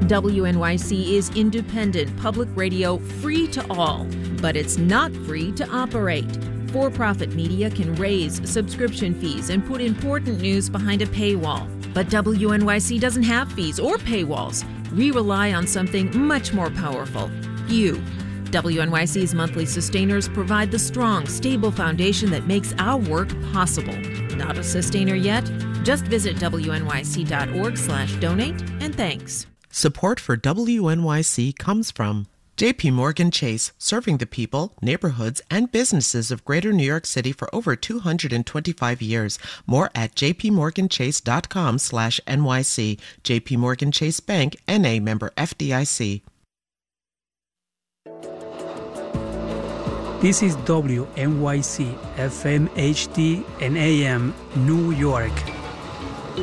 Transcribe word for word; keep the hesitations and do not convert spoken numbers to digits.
W N Y C is independent public radio, free to all, but it's not free to operate. For-profit media can raise subscription fees and put important news behind a paywall. But W N Y C doesn't have fees or paywalls. We rely on something much more powerful, you. W N Y C's monthly sustainers provide the strong, stable foundation that makes our work possible. Not a sustainer yet? Just visit W N Y C dot org slash donate and thanks. Support for W N Y C comes from J P Morgan Chase, serving the people, neighborhoods, and businesses of Greater New York City for over two hundred twenty-five years. More at jpmorganchase.com slash NYC. J P Morgan Chase Bank, N A member F D I C. This is W N Y C F M H D and A M New York.